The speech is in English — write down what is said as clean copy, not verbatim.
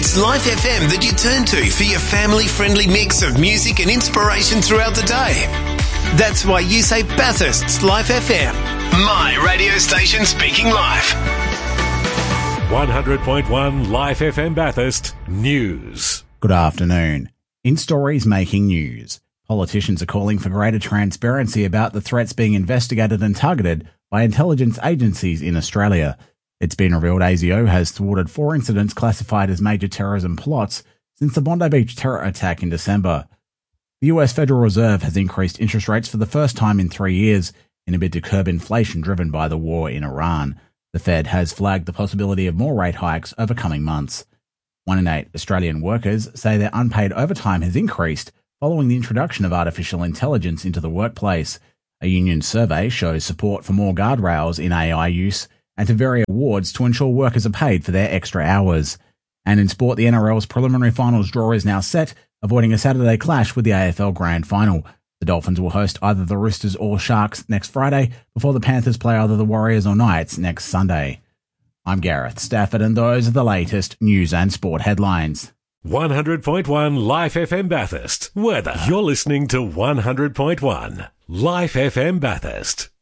It's Life FM that you turn to for your family-friendly mix of music and inspiration throughout the day. That's why you say Bathurst's Life FM. My radio station speaking life. 100.1 Life FM Bathurst News. Good afternoon. In stories making news, politicians are calling for greater transparency about the threats being investigated and targeted by intelligence agencies in Australia. It's been revealed ASIO has thwarted 4 incidents classified as major terrorism plots since the Bondi Beach terror attack in December. The US Federal Reserve has increased interest rates for the first time in 3 years in a bid to curb inflation driven by the war in Iran. The Fed has flagged the possibility of more rate hikes over coming months. 1 in 8 Australian workers say their unpaid overtime has increased following the introduction of artificial intelligence into the workplace. A union survey shows support for more guardrails in AI use and to vary awards to ensure workers are paid for their extra hours. And in sport, the NRL's preliminary finals draw is now set, avoiding a Saturday clash with the AFL Grand Final. The Dolphins will host either the Roosters or Sharks next Friday, before the Panthers play either the Warriors or Knights next Sunday. I'm Gareth Stafford, and those are the latest news and sport headlines. 100.1 Life FM Bathurst. Weather. You're listening to 100.1 Life FM Bathurst.